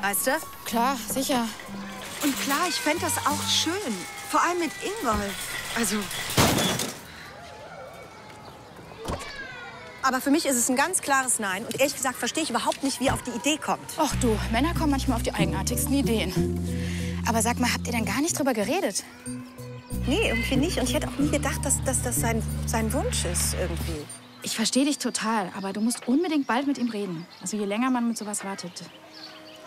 weißt du? Klar, sicher. Und klar, ich fände das auch schön. Vor allem mit Ingolf. Also... Aber für mich ist es ein ganz klares Nein. Und ehrlich gesagt verstehe ich überhaupt nicht, wie er auf die Idee kommt. Ach du, Männer kommen manchmal auf die eigenartigsten Ideen. Aber sag mal, habt ihr denn gar nicht drüber geredet? Nee, irgendwie nicht. Und ich hätte auch nie gedacht, dass das sein Wunsch ist, irgendwie. Ich verstehe dich total, aber du musst unbedingt bald mit ihm reden. Also je länger man mit sowas wartet,